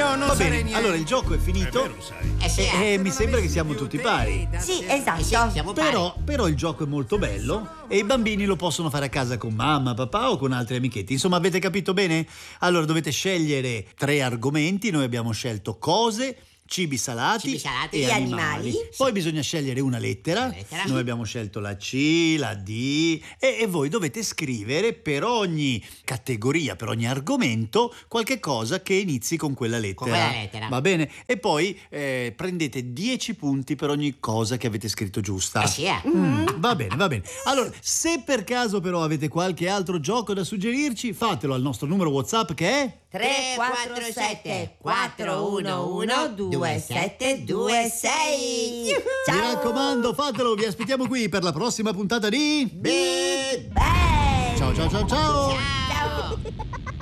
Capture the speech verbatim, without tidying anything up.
Io non Va sarei bene, niente. allora il gioco è finito. È vero, sai. Eh sì, E eh. mi sembra che siamo tutti pari. Sì, Eh esatto. sì, siamo pari. Però, però il gioco è molto bello e i bambini lo possono fare a casa con mamma, papà o con altri amichetti. Insomma, avete capito bene? Allora dovete scegliere tre argomenti. Noi abbiamo scelto cose, cibi salati, Cibi salati e e animali. animali. Poi bisogna scegliere una lettera. Una lettera. Noi abbiamo scelto la C, la D e, e voi dovete scrivere per ogni categoria, per ogni argomento, qualche cosa che inizi con quella lettera. quella lettera. Va bene? E poi eh, prendete dieci punti per ogni cosa che avete scritto giusta. Eh sì, eh. Mm, va bene, va bene. Allora, se per caso però avete qualche altro gioco da suggerirci, fatelo al nostro numero WhatsApp che è tre quattro sette quattro uno uno due sette due sei. Mi raccomando, fatelo, vi aspettiamo qui per la prossima puntata di Big Bang. Ciao ciao ciao ciao. Ciao.